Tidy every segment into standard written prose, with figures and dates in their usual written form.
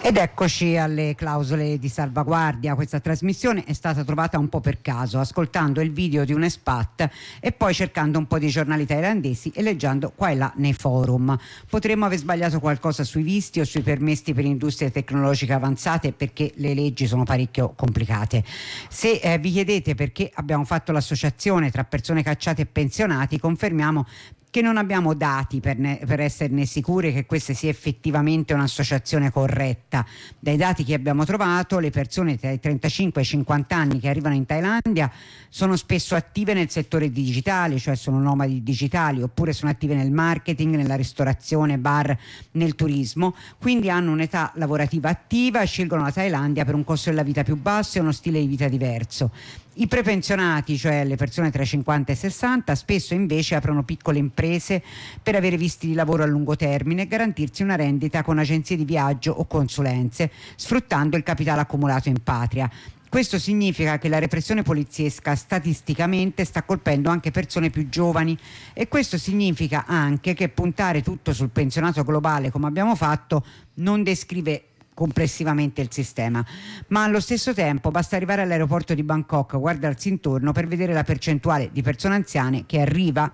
Ed eccoci alle clausole di salvaguardia. Questa trasmissione è stata trovata un po' per caso, ascoltando il video di un expat e poi cercando un po' di giornali thailandesi e leggendo qua e là nei forum. Potremmo aver sbagliato qualcosa sui visti o sui permessi per industrie tecnologiche avanzate, perché le leggi sono parecchio complicate. Se vi chiedete perché abbiamo fatto l'associazione tra persone cacciate e pensionati, confermiamo che non abbiamo dati per esserne sicuri che questa sia effettivamente un'associazione corretta. Dai dati che abbiamo trovato, le persone tra i 35 e i 50 anni che arrivano in Thailandia sono spesso attive nel settore digitale, cioè sono nomadi digitali, oppure sono attive nel marketing, nella ristorazione, bar, nel turismo, quindi hanno un'età lavorativa attiva e scelgono la Thailandia per un costo della vita più basso e uno stile di vita diverso. I prepensionati, cioè le persone tra i 50 e i 60, spesso invece aprono piccole imprese per avere visti di lavoro a lungo termine e garantirsi una rendita con agenzie di viaggio o consulenze, sfruttando il capitale accumulato in patria. Questo significa che la repressione poliziesca statisticamente sta colpendo anche persone più giovani, e questo significa anche che puntare tutto sul pensionato globale, come abbiamo fatto, non descrive complessivamente il sistema, ma allo stesso tempo basta arrivare all'aeroporto di Bangkok, guardarsi intorno per vedere la percentuale di persone anziane che arriva,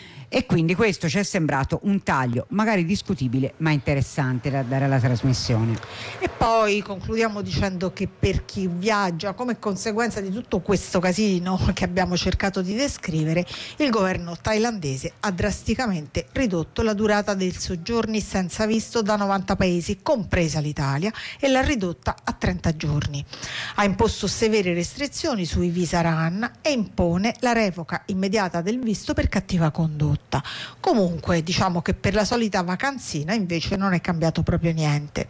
e quindi questo ci è sembrato un taglio magari discutibile ma interessante da dare alla trasmissione. E poi concludiamo dicendo che per chi viaggia come conseguenza di tutto questo casino che abbiamo cercato di descrivere, il governo thailandese ha drasticamente ridotto la durata dei soggiorni senza visto da 90 paesi, compresa l'Italia, e l'ha ridotta a 30 giorni. Ha imposto severe restrizioni sui visa RAN e impone la revoca immediata del visto per cattiva condotta. Comunque diciamo che per la solita vacanzina invece non è cambiato proprio niente.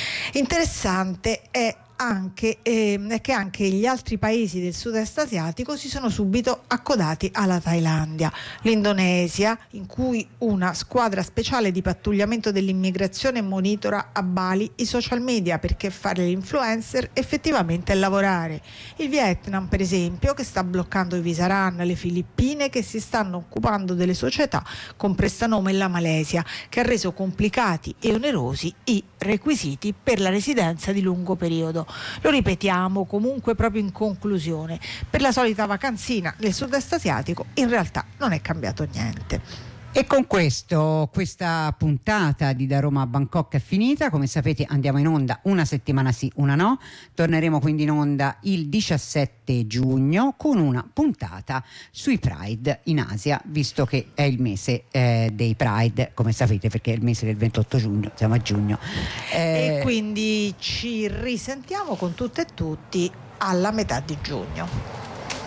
Interessante è anche che anche gli altri paesi del sud-est asiatico si sono subito accodati alla Thailandia. L'Indonesia, in cui una squadra speciale di pattugliamento dell'immigrazione monitora a Bali i social media, perché fare l'influencer effettivamente è lavorare. Il Vietnam, per esempio, che sta bloccando i visa RAN, le Filippine che si stanno occupando delle società con prestanome, e la Malesia che ha reso complicati e onerosi i requisiti per la residenza di lungo periodo. Lo ripetiamo comunque proprio in conclusione: per la solita vacanzina nel sud-est asiatico in realtà non è cambiato niente. E con questo questa puntata di Da Roma a Bangkok è finita. Come sapete andiamo in onda una settimana sì, una no. Torneremo quindi in onda il 17 giugno con una puntata sui Pride in Asia, visto che è il mese dei Pride, come sapete, perché è il mese del 28 giugno, siamo a giugno. E quindi ci risentiamo con tutte e tutti alla metà di giugno.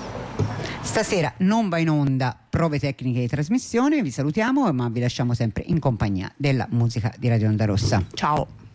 Stasera non va in onda prove tecniche di trasmissione, vi salutiamo ma vi lasciamo sempre in compagnia della musica di Radio Onda Rossa. Ciao.